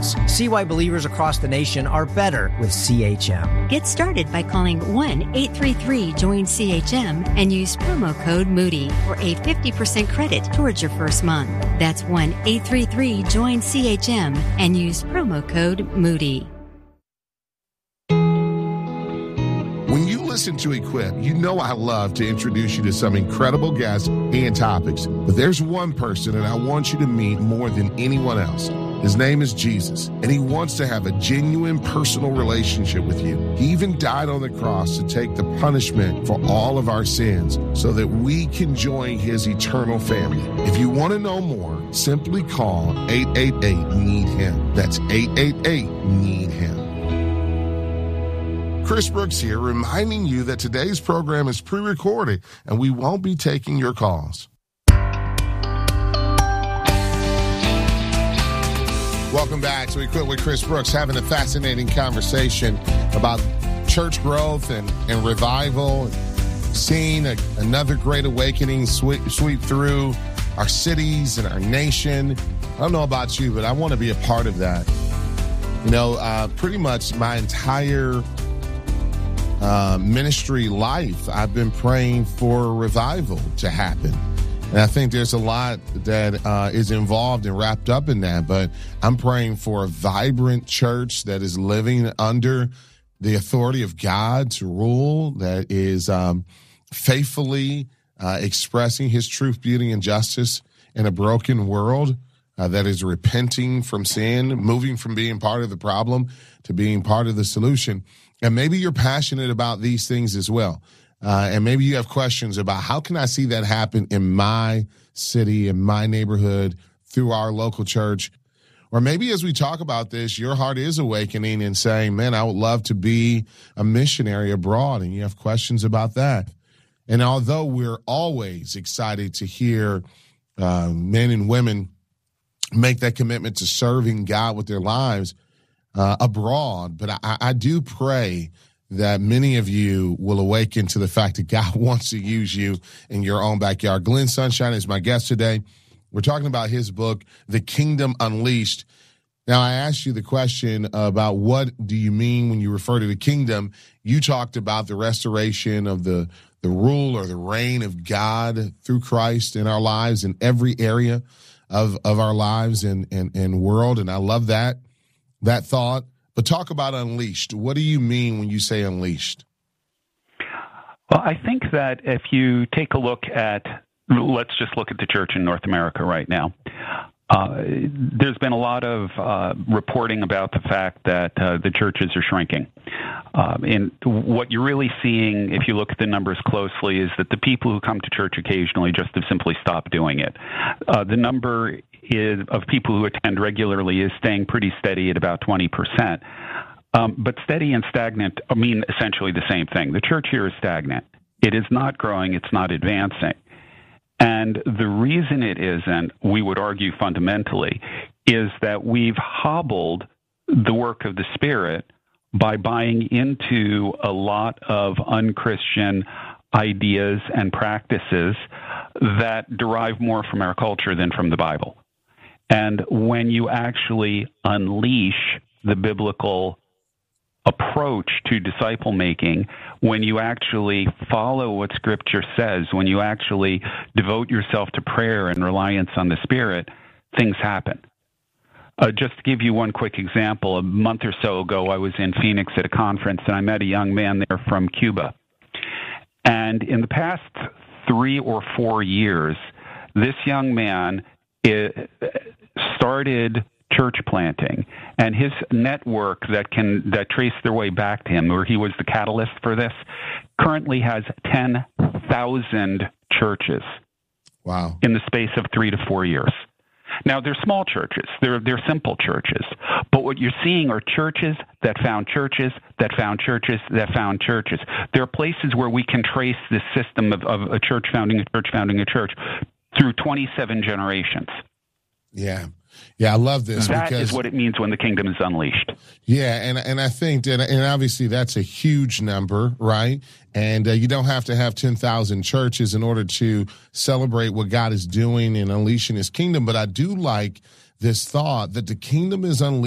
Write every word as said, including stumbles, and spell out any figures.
results. See why believers across the nation are better with C H M. Get started by calling one eight three three join C H M and use promo code Moody for a fifty percent credit towards your first month. That's one eight three three join C H M and use promo code Moody. When you listen to Equip, you know I love to introduce you to some incredible guests and topics. But there's one person that I want you to meet more than anyone else. His name is Jesus, and he wants to have a genuine personal relationship with you. He even died on the cross to take the punishment for all of our sins so that we can join his eternal family. If you want to know more, simply call eight eight eight need him. That's eight eight eight need him. Chris Brooks here, reminding you that today's program is pre-recorded and we won't be taking your calls. Welcome back to Equip with Chris Brooks, having a fascinating conversation about church growth and, and revival, seeing a, another great awakening sweep, sweep through our cities and our nation. I don't know about you, but I want to be a part of that. You know, uh, pretty much my entire Uh, ministry life, I've been praying for revival to happen. And I think there's a lot that uh, is involved and wrapped up in that. But I'm praying for a vibrant church that is living under the authority of God to rule, that is um, faithfully uh, expressing his truth, beauty, and justice in a broken world, uh, that is repenting from sin, moving from being part of the problem to being part of the solution. And maybe you're passionate about these things as well. Uh, and maybe you have questions about how can I see that happen in my city, in my neighborhood, through our local church. Or maybe as we talk about this, your heart is awakening and saying, man, I would love to be a missionary abroad. And you have questions about that. And although we're always excited to hear uh, men and women make that commitment to serving God with their lives, Uh, abroad, but I, I do pray that many of you will awaken to the fact that God wants to use you in your own backyard. Glenn Sunshine is my guest today. We're talking about his book, The Kingdom Unleashed. Now, I asked you the question about what do you mean when you refer to the kingdom. You talked about the restoration of the, the rule or the reign of God through Christ in our lives, in every area of, of our lives and, and, and world, and I love that. That thought, but talk about unleashed. What do you mean when you say unleashed? Well, I think that if you take a look at, let's just look at the church in North America right now. Uh, there's been a lot of uh, reporting about the fact that uh, the churches are shrinking. Uh, and what you're really seeing, if you look at the numbers closely, is that the people who come to church occasionally just have simply stopped doing it. Uh, the number is, of people who attend regularly is staying pretty steady at about twenty percent. Um, but steady and stagnant mean essentially the same thing. The church here is stagnant. It is not growing. It's not advancing. And the reason it isn't, we would argue fundamentally, is that we've hobbled the work of the Spirit by buying into a lot of unchristian ideas and practices that derive more from our culture than from the Bible. And when you actually unleash the biblical approach to disciple making, when you actually follow what Scripture says, when you actually devote yourself to prayer and reliance on the Spirit, things happen. Uh, just to give you one quick example, a month or so ago, I was in Phoenix at a conference, and I met a young man there from Cuba. And in the past three or four years, this young man it, started church planting, and his network that can that trace their way back to him, where he was the catalyst for this, currently has ten thousand churches. Wow! In the space of three to four years. Now, they're small churches. They're they're simple churches. But what you're seeing are churches that found churches, that found churches, that found churches. There are places where we can trace this system of, of a church founding a church founding a church through twenty-seven generations. Yeah. Yeah, I love this. That because, is what it means when the kingdom is unleashed. Yeah, and and I think that, and obviously that's a huge number, right? And uh, you don't have to have ten thousand churches in order to celebrate what God is doing and unleashing his kingdom. But I do like this thought that the kingdom is unleashed.